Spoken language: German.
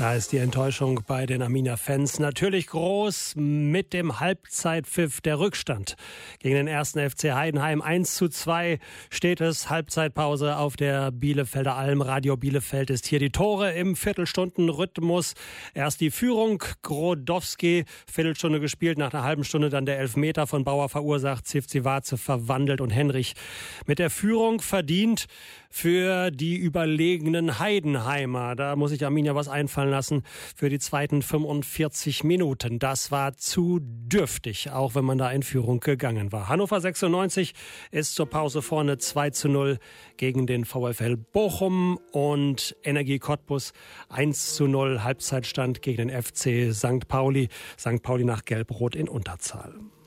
Da ist die Enttäuschung bei den Arminia-Fans natürlich groß. Mit dem Halbzeitpfiff der Rückstand gegen den 1. FC Heidenheim 1:2 steht es. Halbzeitpause auf der Bielefelder Alm. Radio Bielefeld ist hier die Tore im Viertelstundenrhythmus. Erst die Führung, Grodowski, Viertelstunde gespielt, nach einer halben Stunde dann der Elfmeter von Bauer verursacht, Zivcivace verwandelt und Henrich mit der Führung verdient für die überlegenen Heidenheimer. Da muss sich Arminia was einfallen lassen für die zweiten 45 Minuten. Das war zu dürftig, auch wenn man da in Führung gegangen war. Hannover 96 ist zur Pause vorne 2:0 gegen den VfL Bochum und Energie Cottbus 1:0 Halbzeitstand gegen den FC St. Pauli. St. Pauli nach Gelb-Rot in Unterzahl.